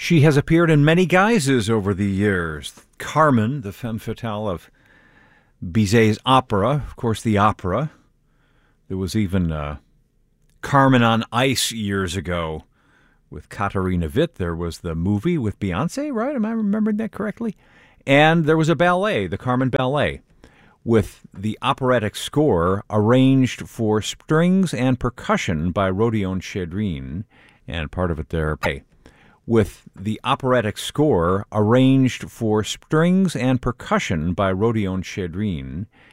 She has appeared in many guises over the years. Carmen, the femme fatale of Bizet's opera, of course, the opera. There was even Carmen on Ice years ago with Katarina Witt. There was the movie with Beyonce, right? Am I remembering that correctly? And there was a ballet, the Carmen Ballet, with the operatic score arranged for strings and percussion by Rodion Chedrin, and part of it there. With the operatic score arranged for strings and percussion by Rodion Chedrin,